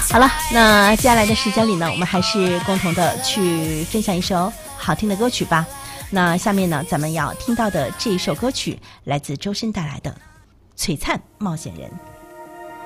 好了，那接下来的时间里呢，我们还是共同的去分享一首好听的歌曲吧。那下面呢，咱们要听到的这一首歌曲来自周深带来的《璀璨冒险人》。